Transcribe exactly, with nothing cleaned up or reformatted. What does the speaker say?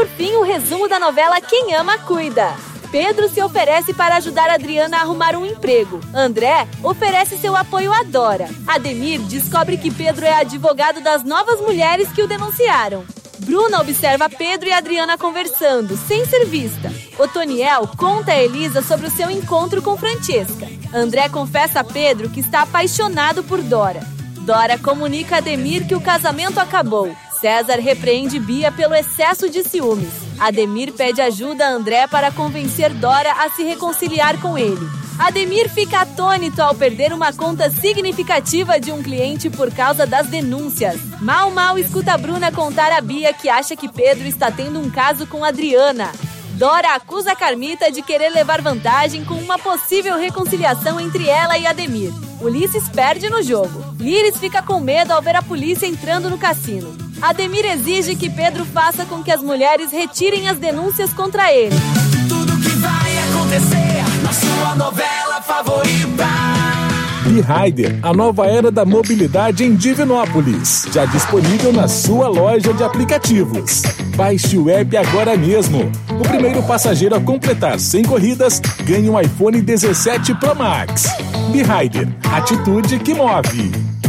por fim, o resumo da novela Quem Ama, Cuida. Pedro se oferece para ajudar Adriana a arrumar um emprego. André oferece seu apoio a Dora. Ademir descobre que Pedro é advogado das novas mulheres que o denunciaram. Bruna observa Pedro e Adriana conversando, sem ser vista. Otoniel conta a Elisa sobre o seu encontro com Francesca. André confessa a Pedro que está apaixonado por Dora. Dora comunica a Ademir que o casamento acabou. César repreende Bia pelo excesso de ciúmes. Ademir pede ajuda a André para convencer Dora a se reconciliar com ele. Ademir fica atônito ao perder uma conta significativa de um cliente por causa das denúncias. Mal Mal escuta a Bruna contar a Bia que acha que Pedro está tendo um caso com Adriana. Dora acusa a Carmita de querer levar vantagem com uma possível reconciliação entre ela e Ademir. Ulisses perde no jogo. Líris fica com medo ao ver a polícia entrando no cassino. Ademir exige que Pedro faça com que as mulheres retirem as denúncias contra ele. Tudo que vai acontecer na sua novela favorita. Be-Rider, a nova era da mobilidade em Divinópolis. Já disponível na sua loja de aplicativos. Baixe o app agora mesmo. O primeiro passageiro a completar cem corridas ganha um iPhone dezessete Pro Max. Be-Rider, atitude que move.